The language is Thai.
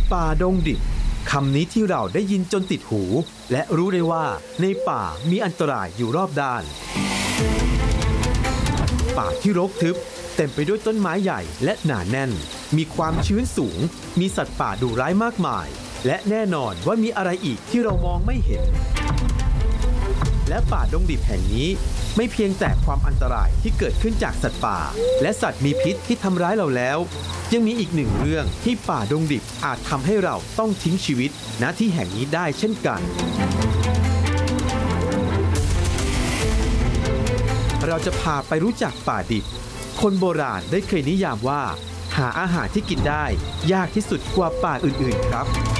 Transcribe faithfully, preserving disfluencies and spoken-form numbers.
ป่าดงดิบคำนี้ที่เราได้ยินจนติดหูและรู้ได้ว่าในป่ามีอันตรายอยู่รอบด้านป่าที่รกทึบเต็มไปด้วยต้นไม้ใหญ่และหนาแน่นมีความชื้นสูงมีสัตว์ป่าดุร้ายมากมายและแน่นอนว่ามีอะไรอีกที่เรามองไม่เห็นและป่าดงดิบแห่งนี้ไม่เพียงแต่ความอันตรายที่เกิดขึ้นจากสัตว์ป่าและสัตว์มีพิษที่ทำร้ายเราแล้วยังมีอีกหนึ่งเรื่องที่ป่าดงดิบอาจทำให้เราต้องทิ้งชีวิตณที่แห่งนี้ได้เช่นกันเราจะพาไปรู้จักป่าดิบคนโบราณได้เคยนิยามว่าหาอาหารที่กินได้ยากที่สุดกว่าป่าอื่นๆครับ